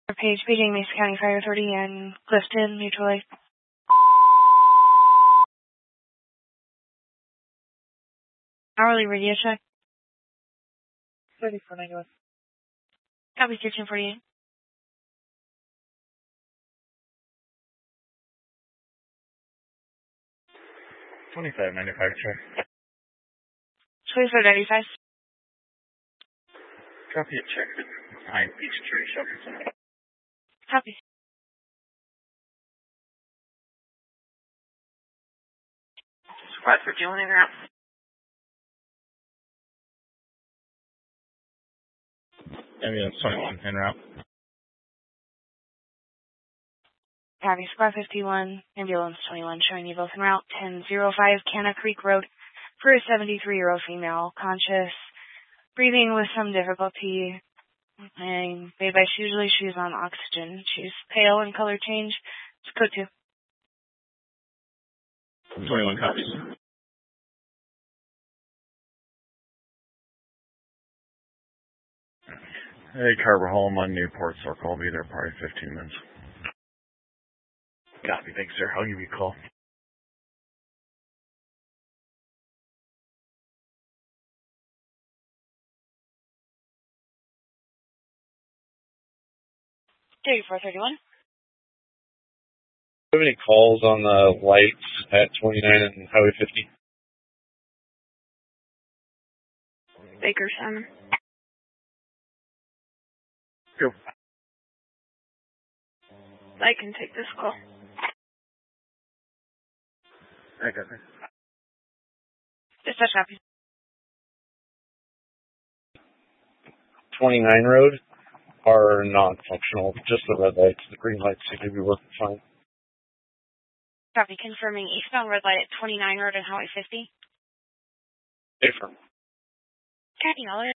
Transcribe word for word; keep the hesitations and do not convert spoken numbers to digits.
Page, paging Mesa County Fire Authority and Clifton, Mutual Aid. Hourly radio check. thirty-four ninety-one. Copy thirteen forty-eight. twenty-five ninety-five check. twenty-four ninety-five. Copy a check. Behind Peachtree Shopping Center. Copy. Squad for June in route. Ambulance twenty-one en route. Copy. Squad fifty-one, Ambulance twenty-one, showing you both en route. ten oh five Canna Creek Road for a seventy-three-year-old female, conscious, breathing with some difficulty, and made by usually she's on oxygen. She's pale in color change. It's code two. twenty-one copies. Hey, Carver Home on Newport Circle. I'll be there probably fifteen minutes. Copy. Thanks, sir. I'll give you a call. thirty-four thirty-one. Do you have any calls on the lights at twenty-nine and Highway fifty? Baker Simon. Go. I can take this call. I got it. Dispatch copy. twenty-nine road are non-functional. Just the red lights. The green lights seem to be working fine. Copy. Confirming eastbound red light at twenty-nine Road and Highway fifty. Different. Copy, Dollar.